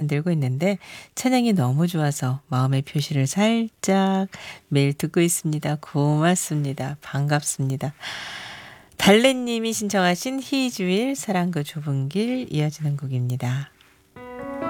만들고 있는데 찬양이 너무 좋아서 마음의 표시를 살짝 매일 듣고 있습니다. 고맙습니다. 반갑습니다. 달래님이 신청하신 희주일 사랑 그 좁은 길 이어지는 곡입니다.